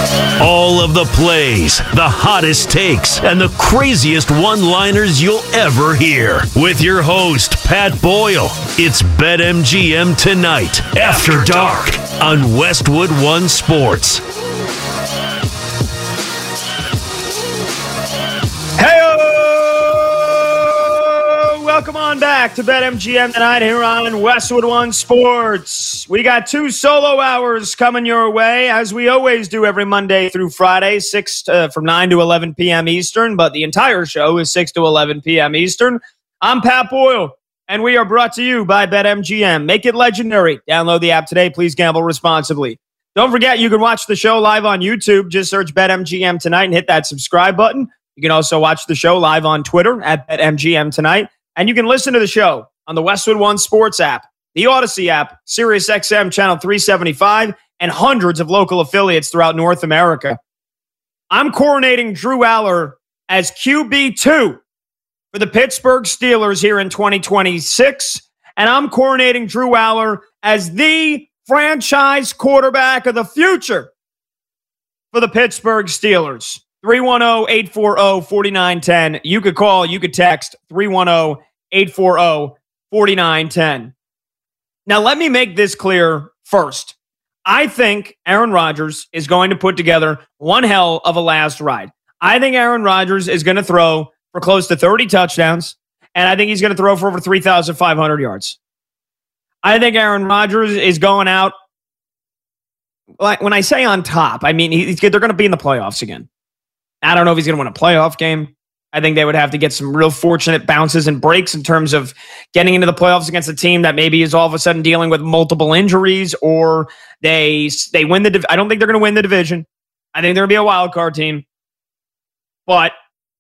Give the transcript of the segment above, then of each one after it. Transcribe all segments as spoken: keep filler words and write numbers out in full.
All of the plays, the hottest takes, and the craziest one-liners you'll ever hear. With your host, Pat Boyle. It's BetMGM Tonight, After Dark, on Westwood One Sports. Welcome on back to BetMGM Tonight here on Westwood One Sports. We got two solo hours coming your way, as we always do every Monday through Friday, six uh, from nine to eleven p.m. Eastern, but the entire show is six to eleven p.m. Eastern. I'm Pat Boyle, and we are brought to you by BetMGM. Make it legendary. Download the app today. Please gamble responsibly. Don't forget, you can watch the show live on YouTube. Just search BetMGM Tonight and hit that subscribe button. You can also watch the show live on Twitter at BetMGM Tonight. And you can listen to the show on the Westwood One Sports app, the Odyssey app, SiriusXM Channel three seventy-five, and hundreds of local affiliates throughout North America. I'm coronating Drew Aller as Q B two for the Pittsburgh Steelers here in twenty twenty-six. And I'm coronating Drew Aller as the franchise quarterback of the future for the Pittsburgh Steelers. three one zero, eight four zero, four nine one zero. You could call, you could text three one zero, eight four zero, four nine one zero. Now, let me make this clear first. I think Aaron Rodgers is going to put together one hell of a last ride. I think Aaron Rodgers is going to throw for close to thirty touchdowns, and I think he's going to throw for over three thousand five hundred yards. I think Aaron Rodgers is going out, like when I say on top, I mean he's, they're going to be in the playoffs again. I don't know if he's going to win a playoff game. I think they would have to get some real fortunate bounces and breaks in terms of getting into the playoffs against a team that maybe is all of a sudden dealing with multiple injuries, or they they win the. Div- I don't think they're going to win the division. I think they're going to be a wild card team, but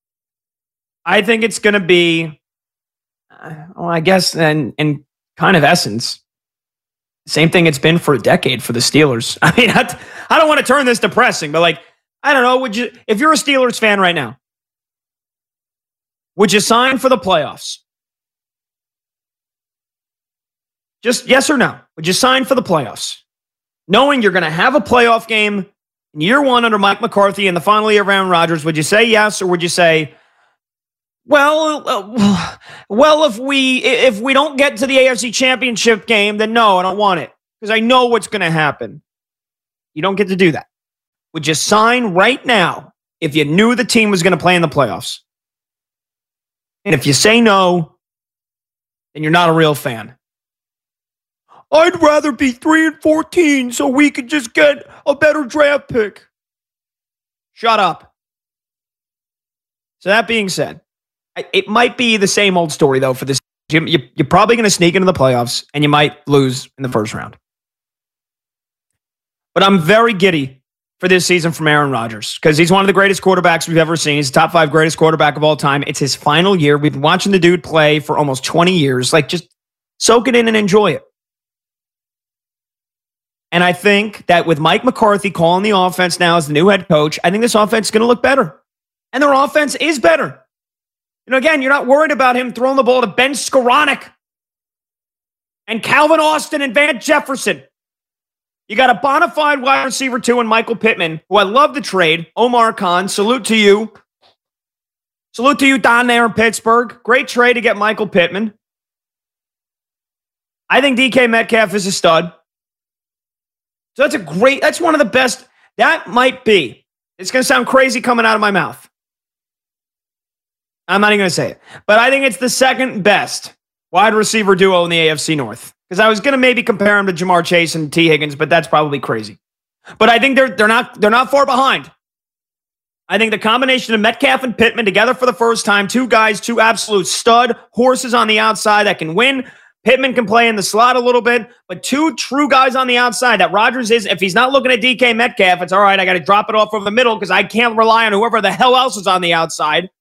I think it's going to be, uh, well, I guess, in, in kind of essence, same thing it's been for a decade for the Steelers. I mean, I, I don't want to turn this depressing, but like, I don't know. Would you, if you're a Steelers fan right now, would you sign for the playoffs? Just yes or no. Would you sign for the playoffs? Knowing you're going to have a playoff game in year one under Mike McCarthy and the final year of Aaron Rodgers, would you say yes, or would you say, well, uh, well, if we if we don't get to the A F C Championship game, then no, I don't want it because I know what's going to happen. You don't get to do that. Would you sign right now if you knew the team was going to play in the playoffs? And if you say no, then you're not a real fan. I'd rather be three and fourteen so we could just get a better draft pick. Shut up. So that being said, it might be the same old story, though, for this. You're probably going to sneak into the playoffs, and you might lose in the first round. But I'm very giddy for this season from Aaron Rodgers because he's one of the greatest quarterbacks we've ever seen. He's the top five greatest quarterback of all time. It's his final year. We've been watching the dude play for almost twenty years. Like, just soak it in and enjoy it. And I think that with Mike McCarthy calling the offense now as the new head coach, I think this offense is going to look better. And their offense is better. You know, again, you're not worried about him throwing the ball to Ben Skoranek and Calvin Austin and Van Jefferson. You got a bona fide wide receiver, too, in Michael Pittman, who I love the trade. Omar Khan, salute to you. Salute to you down there in Pittsburgh. Great trade to get Michael Pittman. I think D K Metcalf is a stud. So that's a great, that's one of the best. That might be, it's going to sound crazy coming out of my mouth. I'm not even going to say it. But I think it's the second best wide receiver duo in the A F C North. Because I was going to maybe compare him to Jamar Chase and T. Higgins, but that's probably crazy. But I think they're they're not they're not far behind. I think the combination of Metcalf and Pittman together for the first time, two guys, two absolute stud horses on the outside that can win. Pittman can play in the slot a little bit, but two true guys on the outside that Rodgers is, if he's not looking at D K Metcalf, it's all right, I got to drop it off over the middle because I can't rely on whoever the hell else is on the outside.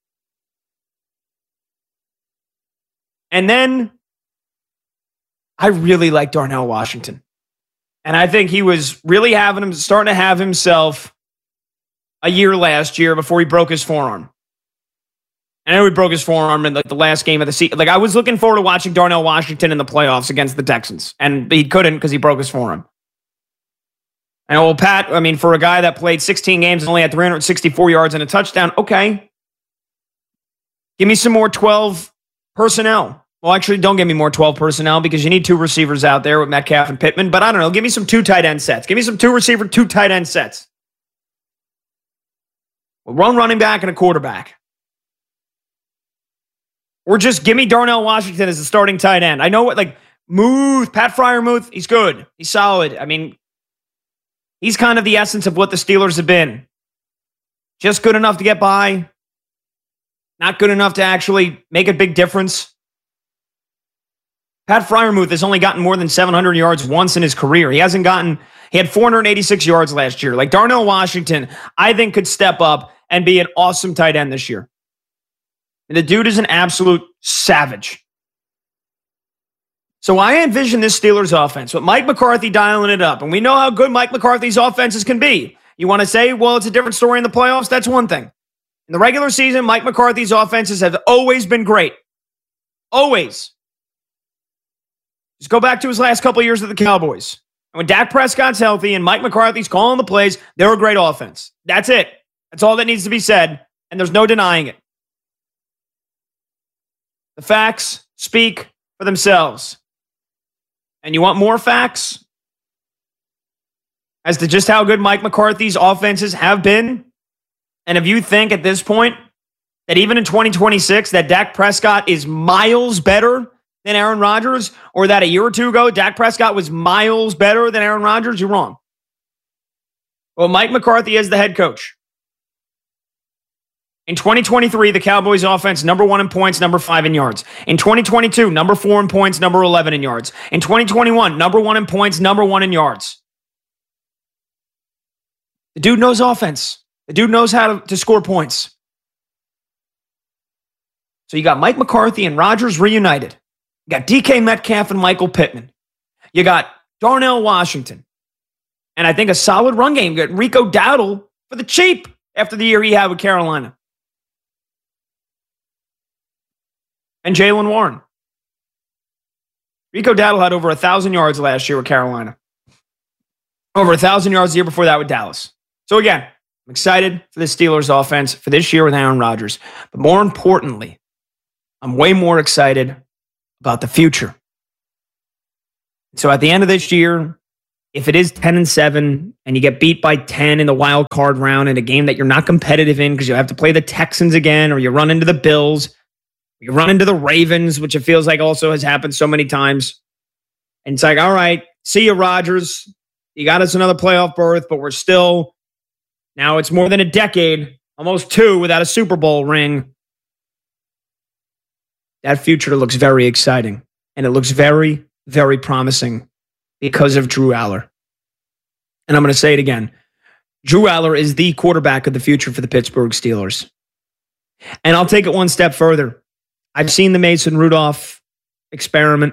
And then I really like Darnell Washington. And I think he was really having him, starting to have himself a year last year before he broke his forearm. I know he broke his forearm in like the last game of the season. Like I was looking forward to watching Darnell Washington in the playoffs against the Texans, and he couldn't because he broke his forearm. I know, well, Pat, I mean, for a guy that played sixteen games and only had three hundred sixty-four yards and a touchdown, okay. Give me some more twelve personnel. Well, actually, don't give me more twelve personnel because you need two receivers out there with Metcalf and Pittman. But I don't know. Give me some two tight end sets. Give me some two receiver, two tight end sets. One running back and a quarterback. Or just give me Darnell Washington as the starting tight end. I know what, like, Muth, Pat Freiermuth, he's good. He's solid. I mean, he's kind of the essence of what the Steelers have been. Just good enough to get by. Not good enough to actually make a big difference. Pat Freiermuth has only gotten more than seven hundred yards once in his career. He hasn't gotten, he had four hundred eighty-six yards last year. Like Darnell Washington, I think could step up and be an awesome tight end this year. And the dude is an absolute savage. So I envision this Steelers offense with Mike McCarthy dialing it up. And we know how good Mike McCarthy's offenses can be. You want to say, well, it's a different story in the playoffs? That's one thing. In the regular season, Mike McCarthy's offenses have always been great. Always. Just go back to his last couple of years with the Cowboys. And when Dak Prescott's healthy and Mike McCarthy's calling the plays, they're a great offense. That's it. That's all that needs to be said. And there's no denying it. The facts speak for themselves. And you want more facts as to just how good Mike McCarthy's offenses have been? And if you think at this point that even in twenty twenty-six that Dak Prescott is miles better than Aaron Rodgers, or that a year or two ago Dak Prescott was miles better than Aaron Rodgers, you're wrong. Well, Mike McCarthy is the head coach. In twenty twenty-three, the Cowboys offense, number one in points, number five in yards. In twenty twenty-two, number four in points, number eleven in yards. In twenty twenty-one, number one in points, number one in yards. The dude knows offense. The dude knows how to, to score points. So you got Mike McCarthy and Rodgers reunited. You got D K Metcalf and Michael Pittman. You got Darnell Washington. And I think a solid run game. You got Rico Dowdle for the cheap after the year he had with Carolina. And Jaylen Warren. Rico Dowdle had over one thousand yards last year with Carolina. Over one thousand yards the year before that with Dallas. So again, I'm excited for the Steelers offense for this year with Aaron Rodgers. But more importantly, I'm way more excited about the future. So at the end of this year, if it is ten and seven and you get beat by ten in the wild card round in a game that you're not competitive in because you have to play the Texans again, or you run into the Bills, you run into the Ravens, which it feels like also has happened so many times. And it's like, all right, see you, Rodgers. You got us another playoff berth, but we're still, now it's more than a decade, almost two, without a Super Bowl ring. That future looks very exciting. And it looks very, very promising because of Drew Aller. And I'm going to say it again. Drew Aller is the quarterback of the future for the Pittsburgh Steelers. And I'll take it one step further. I've seen the Mason Rudolph experiment.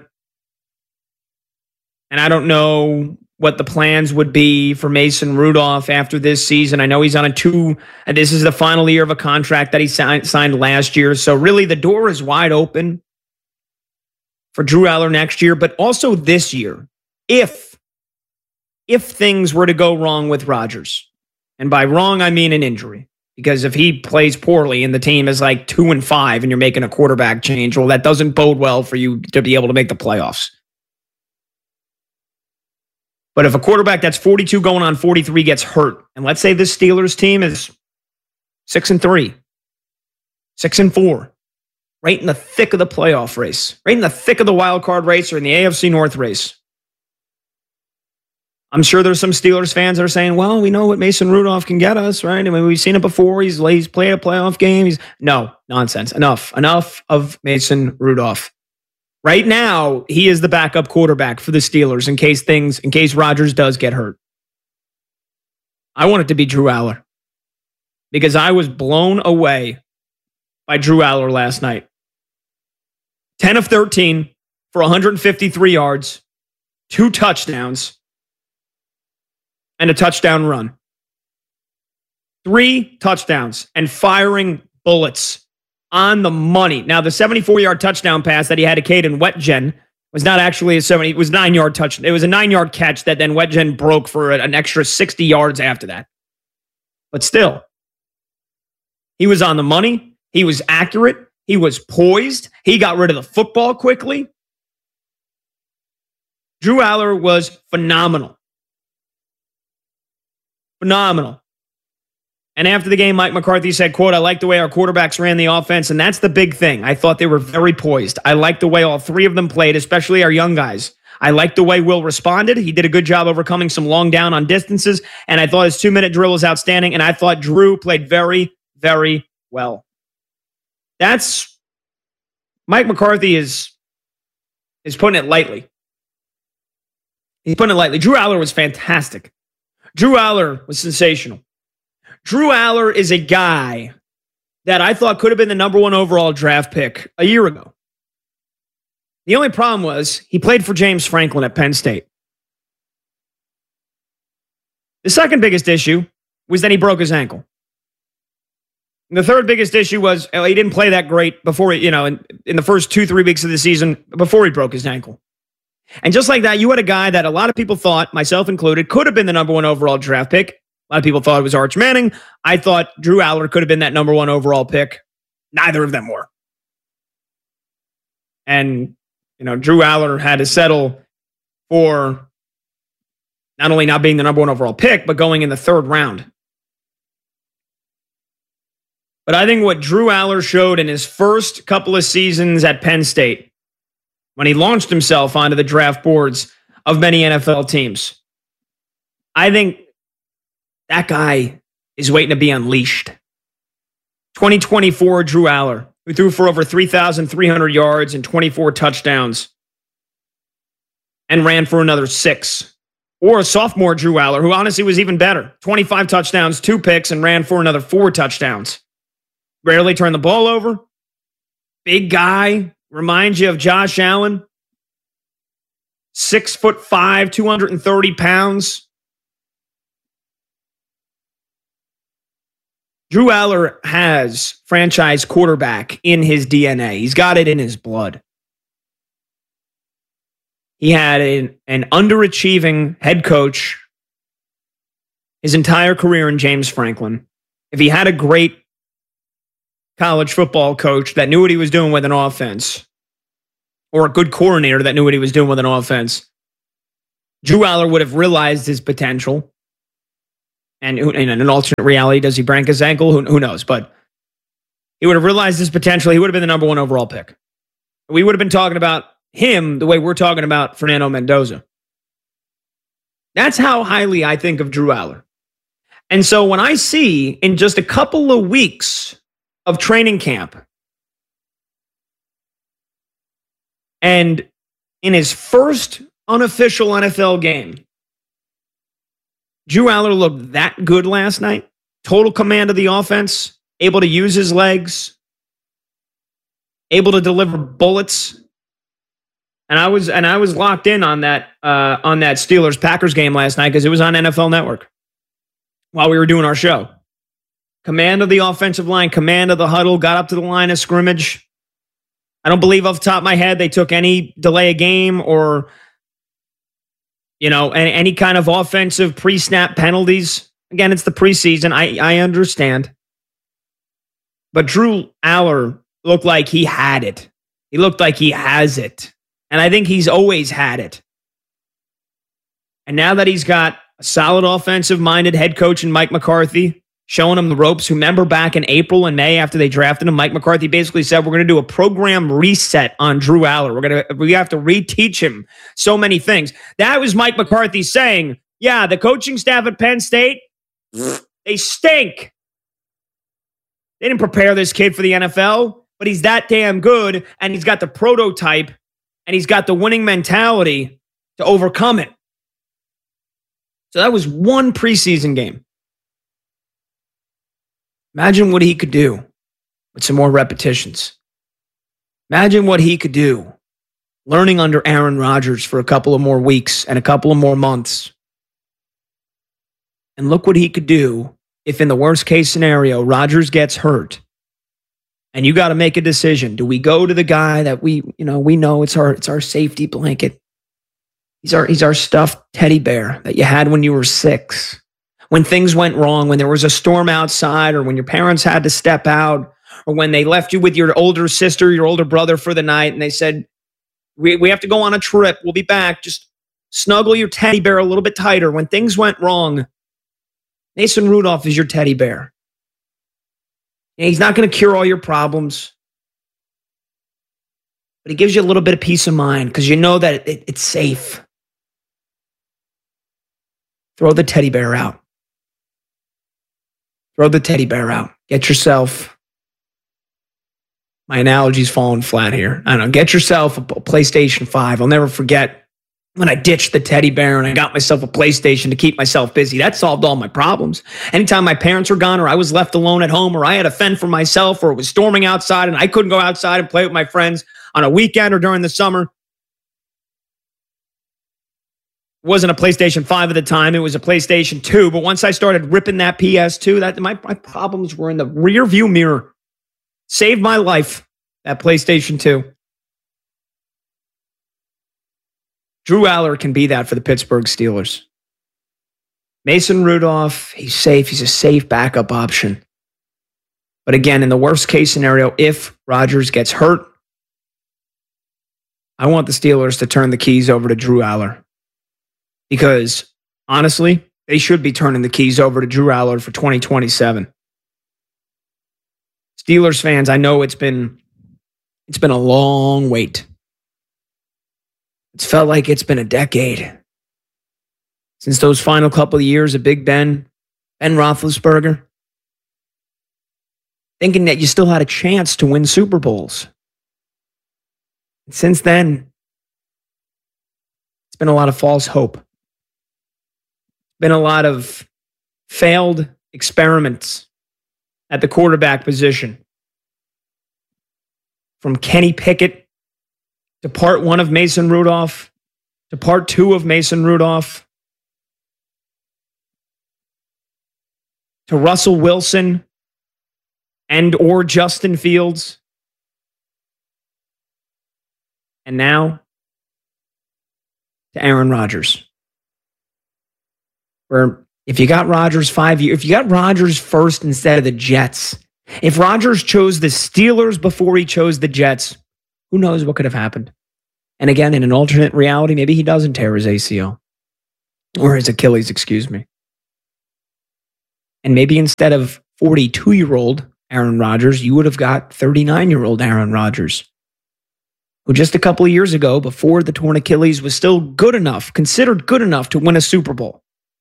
And I don't know what the plans would be for Mason Rudolph after this season. I know he's on a two, and this is the final year of a contract that he signed, signed last year. So really the door is wide open for Drew Aller next year, but also this year. If, if things were to go wrong with Rodgers, and by wrong, I mean an injury. Because if he plays poorly and the team is like two and five and you're making a quarterback change, well, that doesn't bode well for you to be able to make the playoffs. But if a quarterback that's forty-two going on forty-three gets hurt, and let's say this Steelers team is six and three, six and four, right in the thick of the playoff race, right in the thick of the wild card race or in the A F C North race. I'm sure there's some Steelers fans that are saying, well, we know what Mason Rudolph can get us, right? I mean, we've seen it before. He's, he's played a playoff game. He's No, nonsense. Enough. Enough of Mason Rudolph. Right now, he is the backup quarterback for the Steelers in case things, in case Rodgers does get hurt. I want it to be Drew Aller because I was blown away by Drew Aller last night. ten of thirteen for one hundred fifty-three yards, two touchdowns, and a touchdown run. Three touchdowns and firing bullets on the money. Now, the seventy-four-yard touchdown pass that he had to Caden Wetjen was not actually a seventy. It was nine yard touch. It was a nine yard catch that then Wetjen broke for an extra sixty yards after that. But still, he was on the money. He was accurate. He was poised. He got rid of the football quickly. Drew Aller was phenomenal. Phenomenal. And after the game, Mike McCarthy said, quote, I like the way our quarterbacks ran the offense, and that's the big thing. I thought they were very poised. I liked the way all three of them played, especially our young guys. I liked the way Will responded. He did a good job overcoming some long down on distances, and I thought his two-minute drill was outstanding, and I thought Drew played very, very well. That's Mike McCarthy is, is putting it lightly. He's putting it lightly. Drew Aller was fantastic. Drew Aller was sensational. Drew Aller is a guy that I thought could have been the number one overall draft pick a year ago. The only problem was he played for James Franklin at Penn State. The second biggest issue was that he broke his ankle. And the third biggest issue was oh, he didn't play that great before, you know, in, in the first two, three weeks of the season before he broke his ankle. And just like that, you had a guy that a lot of people thought, myself included, could have been the number one overall draft pick. A lot of people thought it was Arch Manning. I thought Drew Aller could have been that number one overall pick. Neither of them were. And, you know, Drew Aller had to settle for not only not being the number one overall pick, but going in the third round. But I think what Drew Aller showed in his first couple of seasons at Penn State, when he launched himself onto the draft boards of many N F L teams, I think that guy is waiting to be unleashed. twenty twenty-four Drew Aller, who threw for over three thousand three hundred yards and twenty-four touchdowns and ran for another six. Or a sophomore Drew Aller, who honestly was even better. twenty-five touchdowns, two picks, and ran for another four touchdowns. Rarely turned the ball over. Big guy. Reminds you of Josh Allen. Six foot five, two hundred thirty pounds. Drew Aller has franchise quarterback in his D N A. He's got it in his blood. He had an, an underachieving head coach his entire career in James Franklin. If he had a great college football coach that knew what he was doing with an offense, or a good coordinator that knew what he was doing with an offense, Drew Aller would have realized his potential. And in an alternate reality, does he break his ankle? Who, who knows? But he would have realized his potential. He would have been the number one overall pick. We would have been talking about him the way we're talking about Fernando Mendoza. That's how highly I think of Drew Aller. And so when I see in just a couple of weeks of training camp, and in his first unofficial N F L game, Drew Aller looked that good last night. Total command of the offense, able to use his legs, able to deliver bullets. And I was and I was locked in on that uh, on that Steelers Packers game last night because it was on N F L Network while we were doing our show. Command of the offensive line, command of the huddle, got up to the line of scrimmage. I don't believe off the top of my head they took any delay of game or, you know, any, any kind of offensive pre-snap penalties. Again, it's the preseason. I, I understand. But Drew Aller looked like he had it. He looked like he has it. And I think he's always had it. And now that he's got a solid offensive-minded head coach in Mike McCarthy, showing him the ropes. Remember back in April and May after they drafted him, Mike McCarthy basically said, we're going to do a program reset on Drew Aller. We're going to, we have to reteach him so many things. That was Mike McCarthy saying, yeah, the coaching staff at Penn State, they stink. They didn't prepare this kid for the N F L, but he's that damn good, and he's got the prototype, and he's got the winning mentality to overcome it. So that was one preseason game. Imagine what he could do with some more repetitions. Imagine what he could do learning under Aaron Rodgers for a couple of more weeks and a couple of more months. And look what he could do if in the worst case scenario, Rodgers gets hurt And you got to make a decision. Do we go to the guy that we, you know, we know it's our it's our safety blanket? He's our he's our stuffed teddy bear that you had when you were six. When things went wrong, when there was a storm outside, or when your parents had to step out, or when they left you with your older sister, your older brother for the night, and they said, we, we have to go on a trip. We'll be back. Just snuggle your teddy bear a little bit tighter. When things went wrong, Mason Rudolph is your teddy bear. And he's not going to cure all your problems, but he gives you a little bit of peace of mind because you know that it, it's safe. Throw the teddy bear out. Throw the teddy bear out. Get yourself, my analogy's falling flat here. I don't know. Get yourself a PlayStation five. I'll never forget when I ditched the teddy bear and I got myself a PlayStation to keep myself busy. That solved all my problems. Anytime my parents were gone, or I was left alone at home, or I had to fend for myself, or it was storming outside and I couldn't go outside and play with my friends on a weekend or during the summer. It wasn't a PlayStation five at the time. It was a PlayStation two. But once I started ripping that P S two, that my, my problems were in the rear view mirror. Saved my life, that PlayStation two. Drew Aller can be that for the Pittsburgh Steelers. Mason Rudolph, he's safe. He's a safe backup option. But again, in the worst case scenario, if Rodgers gets hurt, I want the Steelers to turn the keys over to Drew Aller. Because, honestly, they should be turning the keys over to Drew Aller for twenty twenty-seven. Steelers fans, I know it's been, it's been a long wait. It's felt like it's been a decade since those final couple of years of Big Ben, Ben Roethlisberger, thinking that you still had a chance to win Super Bowls. And since then, it's been a lot of false hope. Been a lot of failed experiments at the quarterback position. From Kenny Pickett to part one of Mason Rudolph, to part two of Mason Rudolph, to Russell Wilson and or Justin Fields. And now to Aaron Rodgers. Where if you got Rodgers five years, if you got Rodgers first instead of the Jets, if Rodgers chose the Steelers before he chose the Jets, who knows what could have happened? And again, in an alternate reality, maybe he doesn't tear his A C L. Or his Achilles, excuse me. And maybe instead of forty-two-year-old Aaron Rodgers, you would have got thirty-nine-year-old Aaron Rodgers, who just a couple of years ago, before the torn Achilles, was still good enough, considered good enough to win a Super Bowl.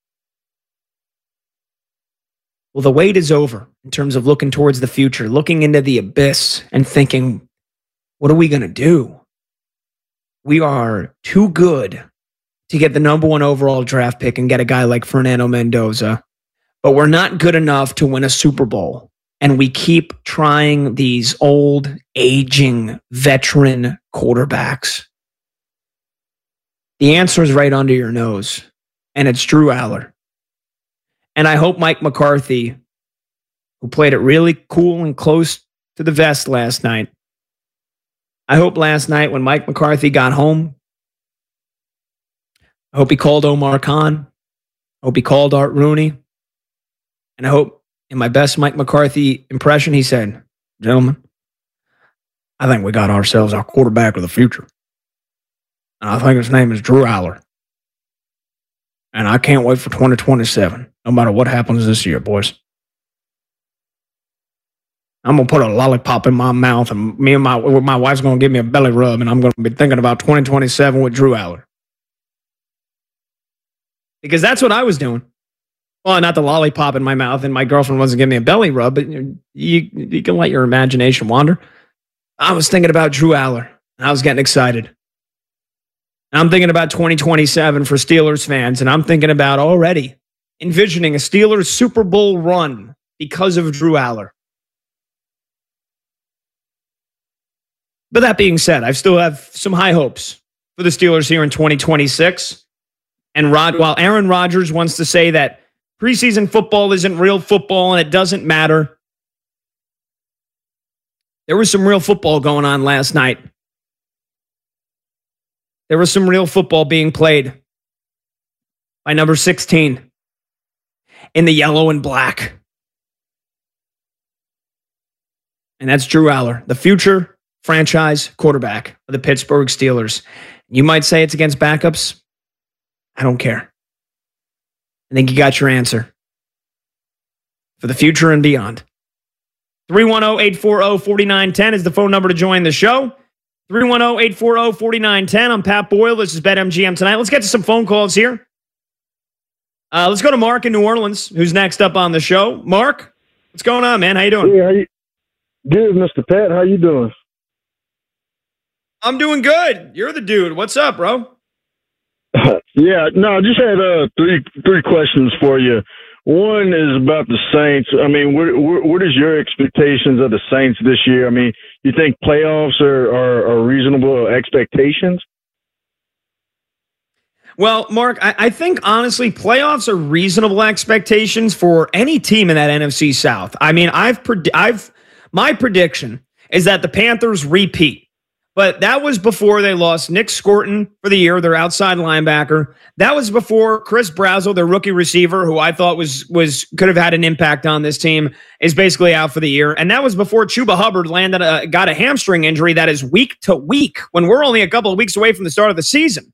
Well, the wait is over in terms of looking towards the future, looking into the abyss and thinking, what are we going to do? We are too good to get the number one overall draft pick and get a guy like Fernando Mendoza, but we're not good enough to win a Super Bowl. And we keep trying these old, aging, veteran quarterbacks. The answer is right under your nose, and it's Drew Aller. And I hope Mike McCarthy, who played it really cool and close to the vest last night, I hope last night when Mike McCarthy got home, I hope he called Omar Khan. I hope he called Art Rooney. And I hope in my best Mike McCarthy impression, he said, gentlemen, I think we got ourselves our quarterback of the future. And I think his name is Drew Aller. And I can't wait for twenty twenty-seven, no matter what happens this year, boys. I'm going to put a lollipop in my mouth, and me and my, my wife's going to give me a belly rub, and I'm going to be thinking about twenty twenty-seven with Drew Aller. Because that's what I was doing. Well, not the lollipop in my mouth, and my girlfriend wasn't giving me a belly rub, but you, you can let your imagination wander. I was thinking about Drew Aller, and I was getting excited. And I'm thinking about twenty twenty-seven for Steelers fans, and I'm thinking about already envisioning a Steelers Super Bowl run because of Drew Aller. But that being said, I still have some high hopes for the Steelers here in twenty twenty-six. And Rod, while Aaron Rodgers wants to say that preseason football isn't real football and it doesn't matter, there was some real football going on last night. There was some real football being played by number sixteen in the yellow and black. And that's Drew Aller, the future franchise quarterback of the Pittsburgh Steelers. You might say it's against backups. I don't care. I think you got your answer for the future and beyond. three one zero, eight four zero, four nine one zero is the phone number to join the show. three one zero, eight four zero, four nine one zero. I'm Pat Boyle. This is BetMGM Tonight. Let's get to some phone calls here. Uh, let's go to Mark in New Orleans, who's next up on the show. Mark, what's going on, man? How you doing? Hey, how you? Good, Mister Pat. How you doing? I'm doing good. You're the dude. What's up, bro? yeah, no, I just had uh, three three questions for you. One is about the Saints. I mean, what, what is your expectations of the Saints this year? I mean, you think playoffs are, are, are reasonable expectations? Well, Mark, I, I think, honestly, playoffs are reasonable expectations for any team in that N F C South. I mean, I've, pred- I've my prediction is that the Panthers repeat. But that was before they lost Nick Scorton for the year, their outside linebacker. That was before Chris Brazzell, their rookie receiver, who I thought was was could have had an impact on this team, is basically out for the year. And that was before Chuba Hubbard landed a, got a hamstring injury that is week to week when we're only a couple of weeks away from the start of the season.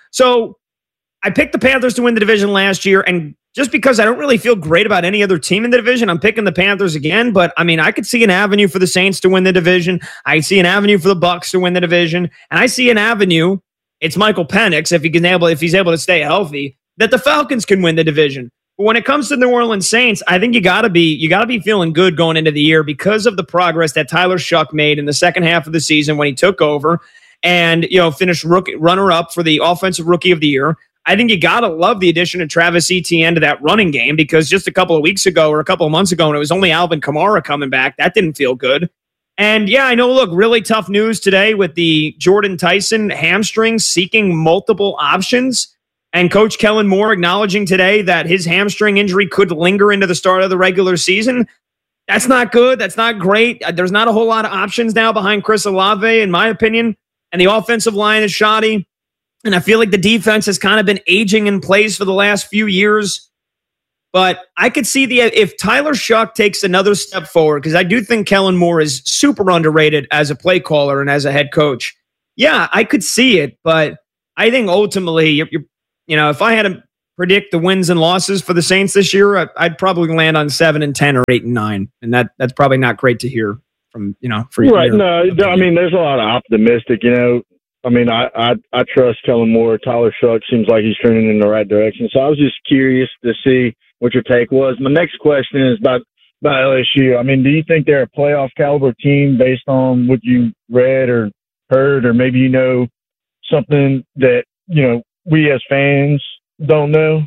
So I picked the Panthers to win the division last year, and just because I don't really feel great about any other team in the division, I'm picking the Panthers again. But I mean, I could see an avenue for the Saints to win the division. I see an avenue for the Bucs to win the division, and I see an avenue. It's Michael Penix if he can able if he's able to stay healthy, that the Falcons can win the division. But when it comes to the New Orleans Saints, I think you gotta be you gotta be feeling good going into the year because of the progress that Tyler Shuck made in the second half of the season when he took over, and you know finished rookie, runner up for the Offensive Rookie of the Year. I think you got to love the addition of Travis Etienne to that running game because just a couple of weeks ago or a couple of months ago when it was only Alvin Kamara coming back, that didn't feel good. And yeah, I know, look, really tough news today with the Jordan Tyson hamstring seeking multiple options. And Coach Kellen Moore acknowledging today that his hamstring injury could linger into the start of the regular season. That's not good. That's not great. There's not a whole lot of options now behind Chris Olave, in my opinion. And the offensive line is shoddy. And I feel like the defense has kind of been aging in place for the last few years. But I could see the if Tyler Shuck takes another step forward, because I do think Kellen Moore is super underrated as a play caller and as a head coach. Yeah, I could see it. But I think ultimately, you're, you're, you know, if I had to predict the wins and losses for the Saints this year, I, I'd probably land on seven and ten or eight and nine. And that that's probably not great to hear from, you know, for right. Your no, opinion. I mean, there's a lot of optimistic, you know. I mean, I, I I trust Kellen Moore. Tyler Shuck seems like he's turning in the right direction. So I was just curious to see what your take was. My next question is about, about L S U. I mean, do you think they're a playoff caliber team based on what you read or heard, or maybe you know something that, you know, we as fans don't know?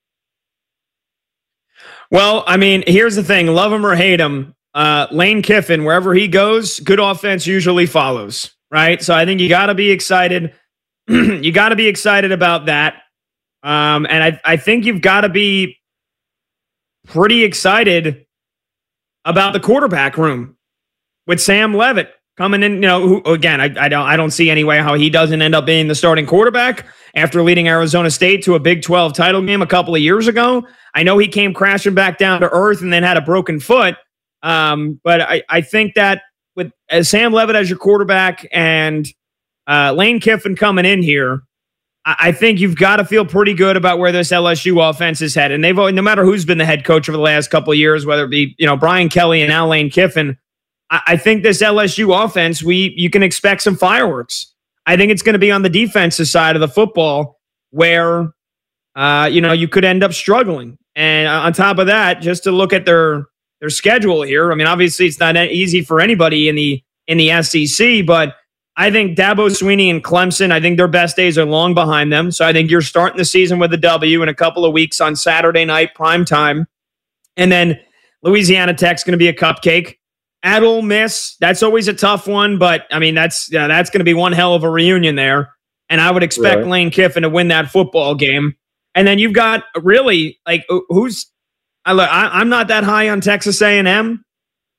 Well, I mean, here's the thing. Love him or hate him, uh, Lane Kiffin, wherever he goes, good offense usually follows. Right. So I think you got to be excited. you got to be excited about that. Um, and I, I think you've got to be pretty excited about the quarterback room with Sam Leavitt coming in. You know, who, again, I, I don't I don't see any way how he doesn't end up being the starting quarterback after leading Arizona State to a Big twelve title game a couple of years ago. I know he came crashing back down to earth and then had a broken foot. Um, but I, I think that with as Sam Leavitt as your quarterback and uh, Lane Kiffin coming in here, I, I think you've got to feel pretty good about where this L S U offense is headed. And they've no matter who's been the head coach over the last couple of years, whether it be you know Brian Kelly and now Lane Kiffin, I, I think this L S U offense we you can expect some fireworks. I think it's going to be on the defensive side of the football where uh, you know you could end up struggling. And on top of that, just to look at their Their schedule here. I mean, obviously, it's not easy for anybody in the in the S E C, but I think Dabo Swinney and Clemson, I think their best days are long behind them. So I think you're starting the season with a W in a couple of weeks on Saturday night, prime time. And then Louisiana Tech's going to be a cupcake. At Ole Miss, that's always a tough one, but I mean, that's yeah, that's going to be one hell of a reunion there. And I would expect right. Lane Kiffin to win that football game. And then you've got really, like, who's I, I, I'm not that high on Texas A and M.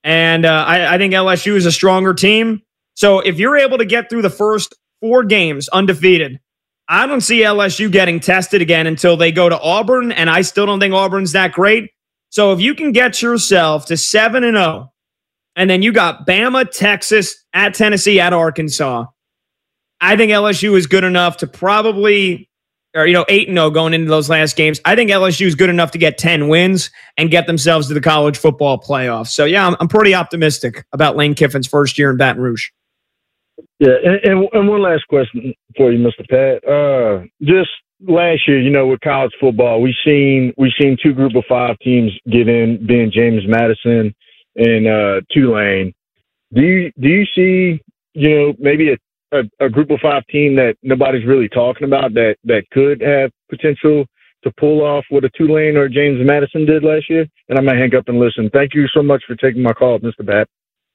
And uh, I, I think L S U is a stronger team. So if you're able to get through the first four games undefeated, I don't see L S U getting tested again until they go to Auburn, and I still don't think Auburn's that great. So if you can get yourself to seven and oh, and then you got Bama, Texas, at Tennessee, at Arkansas, I think L S U is good enough to probably, or, you know, eight and oh going into those last games. I think L S U is good enough to get ten wins and get themselves to the college football playoff. So, yeah, I'm, I'm pretty optimistic about Lane Kiffin's first year in Baton Rouge. Yeah, and, and, and one last question for you, Mister Pat. Uh, just last year, you know, with college football, we've seen we've seen two group of five teams get in, being James Madison and uh, Tulane. Do you do you see, you know, maybe a, a, a group of five team that nobody's really talking about that that could have potential to pull off what a Tulane or James Madison did last year? And I might hang up and listen. Thank you so much for taking my call, Mister Pat.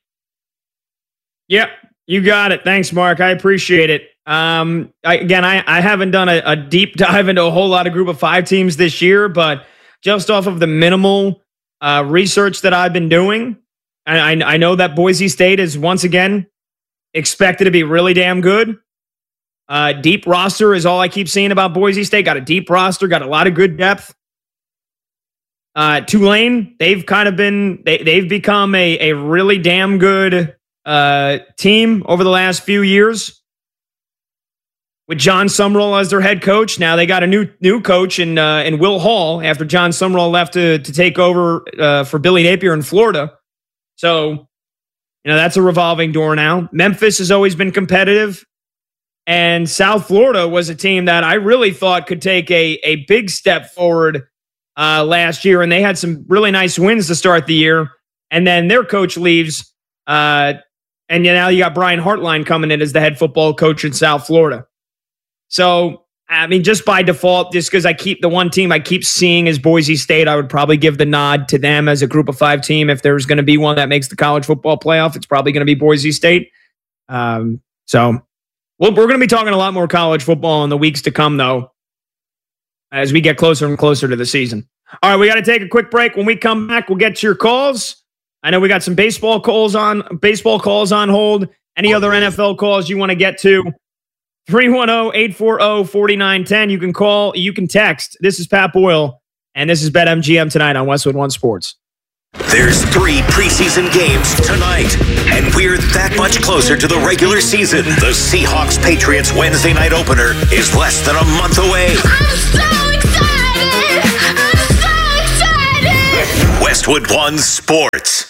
Yep. You got it. Thanks, Mark. I appreciate it. Um, I, again, I, I haven't done a, a deep dive into a whole lot of group of five teams this year, but just off of the minimal uh, research that I've been doing, I, I know that Boise State is once again expected to be really damn good. Uh, deep roster is all I keep seeing about Boise State. Got a deep roster, got a lot of good depth. Uh, Tulane, they've kind of been, they, they've become a, a really damn good uh, team over the last few years with John Sumrall as their head coach. Now they got a new new coach in uh, in Will Hall after John Sumrall left to to take over uh, for Billy Napier in Florida. So, you know, that's a revolving door now. Memphis has always been competitive, and South Florida was a team that I really thought could take a a big step forward uh, last year, and they had some really nice wins to start the year. And then their coach leaves. Uh, And now you got Brian Hartline coming in as the head football coach in South Florida. So, I mean, just by default, just because I keep the one team I keep seeing is Boise State, I would probably give the nod to them as a group of five team. If there's going to be one that makes the college football playoff, it's probably going to be Boise State. Um, so, well, we're going to be talking a lot more college football in the weeks to come, though, as we get closer and closer to the season. All right, we got to take a quick break. When we come back, we'll get to your calls. I know we got some baseball calls on baseball calls on hold. Any other N F L calls you want to get to? three one zero, eight four zero, four nine one zero. You can call, you can text. This is Pat Boyle, and this is BetMGM tonight on Westwood One Sports. There's three preseason games tonight, and we're that much closer to the regular season. The Seahawks-Patriots Wednesday night opener is less than a month away. I'm so excited! I'm so excited! Westwood One Sports.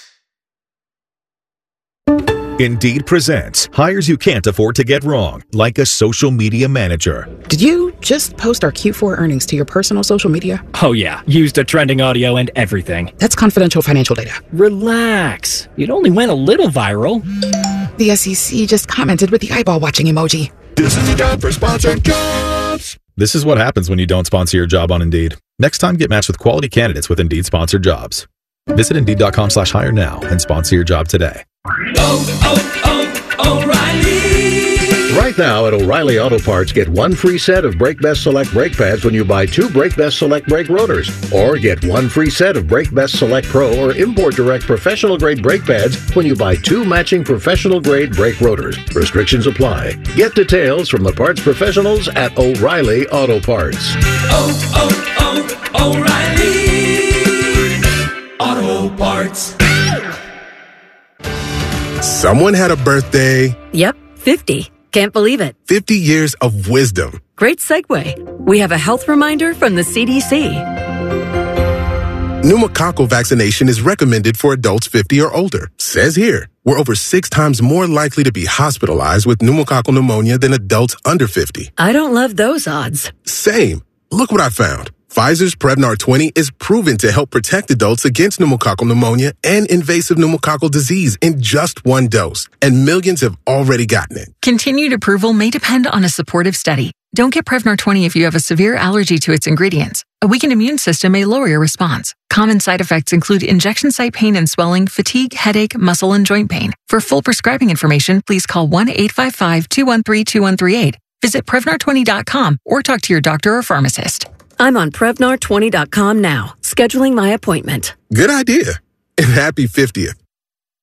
Indeed presents hires you can't afford to get wrong, like a social media manager. Did you just post our Q four earnings to your personal social media? Oh yeah, used a trending audio and everything. That's confidential financial data. Relax. It only went a little viral. The S E C just commented with the eyeball watching emoji. This is the time for sponsored jobs. This is what happens when you don't sponsor your job on Indeed. Next time, get matched with quality candidates with Indeed sponsored jobs. Visit Indeed.com slash hire now and sponsor your job today. Oh, oh, oh, O'Reilly! Right now at O'Reilly Auto Parts, get one free set of Brake Best Select brake pads when you buy two Brake Best Select brake rotors. Or get one free set of Brake Best Select Pro or Import Direct professional grade brake pads when you buy two matching professional grade brake rotors. Restrictions apply. Get details from the parts professionals at O'Reilly Auto Parts. Oh, oh, oh, O'Reilly! Auto Parts. Someone had a birthday. Yep, fifty. Can't believe it. fifty years of wisdom. Great segue. We have a health reminder from the C D C. Pneumococcal vaccination is recommended for adults fifty or older. Says here, we're over six times more likely to be hospitalized with pneumococcal pneumonia than adults under fifty. I don't love those odds. Same. Look what I found. Pfizer's Prevnar twenty is proven to help protect adults against pneumococcal pneumonia and invasive pneumococcal disease in just one dose, and millions have already gotten it. Continued approval may depend on a supportive study. Don't get Prevnar twenty if you have a severe allergy to its ingredients. A weakened immune system may lower your response. Common side effects include injection site pain and swelling, fatigue, headache, muscle, and joint pain. For full prescribing information, please call one eight five five, two one three, two one three eight. Visit Prevnar twenty dot com or talk to your doctor or pharmacist. I'm on Prevnar twenty dot com now, scheduling my appointment. Good idea. And happy fiftieth.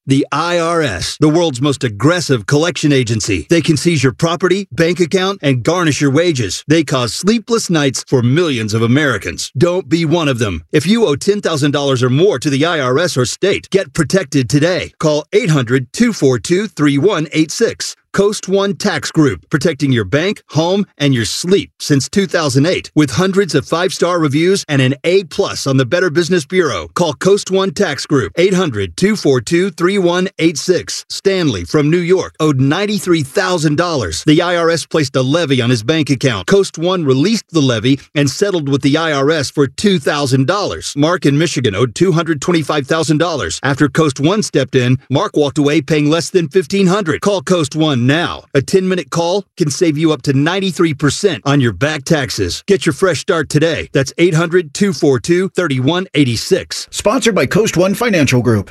The I R S, the world's most aggressive collection agency. They can seize your property, bank account, and garnish your wages. They cause sleepless nights for millions of Americans. Don't be one of them. If you owe ten thousand dollars or more to the I R S or state, get protected today. Call eight hundred, two four two, three one eight six. Coast One Tax Group, protecting your bank, home, and your sleep since two thousand eight. With hundreds of five-star reviews and an A plus on the Better Business Bureau. Call Coast One Tax Group, eight hundred, two four two, three one eight six. Stanley from New York owed ninety-three thousand dollars. The I R S placed a levy on his bank account. Coast One released the levy and settled with the I R S for two thousand dollars. Mark in Michigan owed two hundred twenty-five thousand dollars. After Coast One stepped in, Mark walked away paying less than fifteen hundred dollars. Call Coast One now. A ten-minute call can save you up to ninety-three percent on your back taxes. Get your fresh start today. That's eight hundred, two four two, three one eight six. Sponsored by Coast One Financial Group.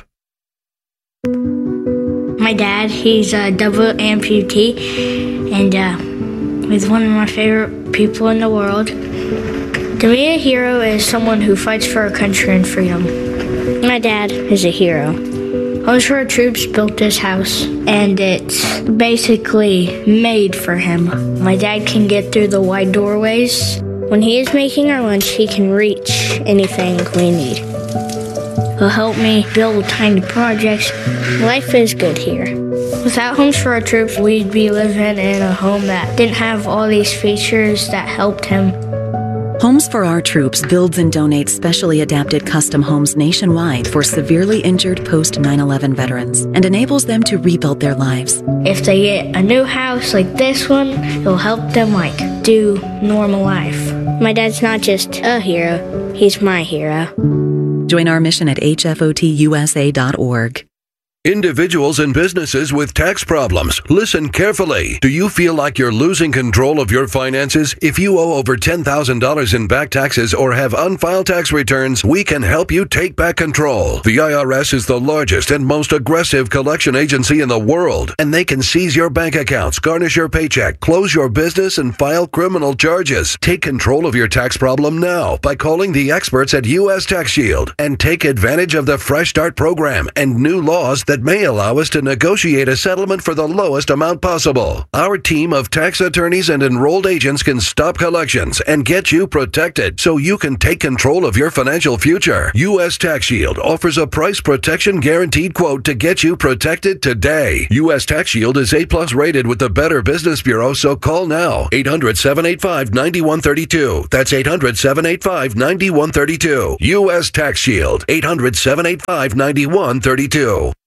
My dad, he's a double amputee, and uh, he's one of my favorite people in the world. To me, a hero is someone who fights for our country and freedom. My dad is a hero. Homes for Our Troops built this house, and it's basically made for him. My dad can get through the wide doorways. When he is making our lunch, he can reach anything we need. He'll help me build tiny projects. Life is good here. Without Homes for Our Troops, we'd be living in a home that didn't have all these features that helped him. Homes for Our Troops builds and donates specially adapted custom homes nationwide for severely injured post nine eleven veterans and enables them to rebuild their lives. If they get a new house like this one, it'll help them like do normal life. My dad's not just a hero, he's my hero. Join our mission at H F O T U S A dot org. Individuals and businesses with tax problems, listen carefully. Do you feel like you're losing control of your finances? If you owe over ten thousand dollars in back taxes or have unfiled tax returns, we can help you take back control. The I R S is the largest and most aggressive collection agency in the world, and they can seize your bank accounts, garnish your paycheck, close your business, and file criminal charges. Take control of your tax problem now by calling the experts at U S Tax Shield and take advantage of the Fresh Start program and new laws that may allow us to negotiate a settlement for the lowest amount possible. Our team of tax attorneys and enrolled agents can stop collections and get you protected so you can take control of your financial future. U S Tax Shield offers a price protection guaranteed quote to get you protected today. U S Tax Shield is A plus rated with the Better Business Bureau, so call now. eight hundred, seven eight five, nine one three two. That's eight hundred, seven eight five, nine one three two. U S Tax Shield. eight hundred, seven eight five, nine one three two.